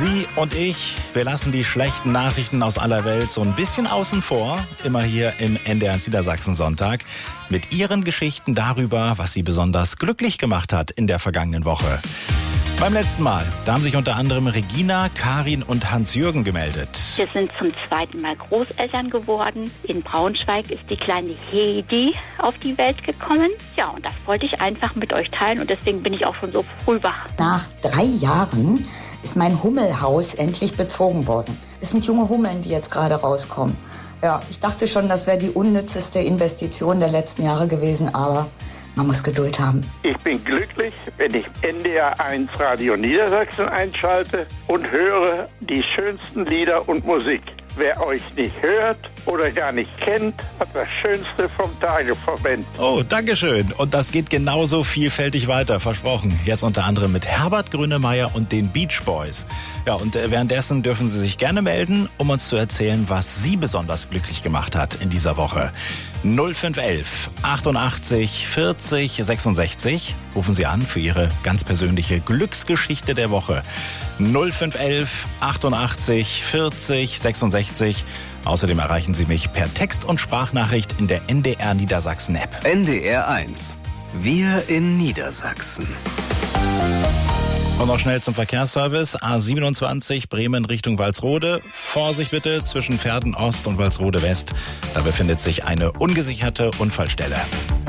Sie und ich, wir lassen die schlechten Nachrichten aus aller Welt so ein bisschen außen vor. Immer hier im NDR Niedersachsen Sonntag mit Ihren Geschichten darüber, was Sie besonders glücklich gemacht hat in der vergangenen Woche. Beim letzten Mal, da haben sich unter anderem Regina, Karin und Hans-Jürgen gemeldet. Wir sind zum zweiten Mal Großeltern geworden. In Braunschweig ist die kleine Hedi auf die Welt gekommen. Ja, und das wollte ich einfach mit euch teilen und deswegen bin ich auch schon so früh wach. Nach 3 Jahren ist mein Hummelhaus endlich bezogen worden. Es sind junge Hummeln, die jetzt gerade rauskommen. Ja, ich dachte schon, das wäre die unnützeste Investition der letzten Jahre gewesen, aber man muss Geduld haben. Ich bin glücklich, wenn ich NDR 1 Radio Niedersachsen einschalte und höre die schönsten Lieder und Musik. Wer euch nicht hört oder gar nicht kennt, hat das Schönste vom Tage verwendet. Oh, Dankeschön. Und das geht genauso vielfältig weiter, versprochen. Jetzt unter anderem mit Herbert Grönemeyer und den Beach Boys. Ja, und währenddessen dürfen Sie sich gerne melden, um uns zu erzählen, was Sie besonders glücklich gemacht hat in dieser Woche. 0511 88 40 66. Rufen Sie an für Ihre ganz persönliche Glücksgeschichte der Woche. 0511 88 40 66. Außerdem erreichen Sie mich per Text- und Sprachnachricht in der NDR Niedersachsen App. NDR 1. Wir in Niedersachsen. Und noch schnell zum Verkehrsservice. A27 Bremen Richtung Walsrode. Vorsicht bitte zwischen Verden Ost und Walsrode West. Da befindet sich eine ungesicherte Unfallstelle.